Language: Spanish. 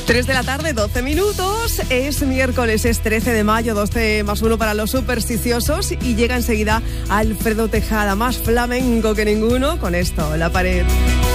3 de la tarde, 12 minutos. Es miércoles, es 13 de mayo, 12 más 1 para los supersticiosos. Y llega enseguida Alfredo Tejada, más flamenco que ninguno, con esto, La Pared.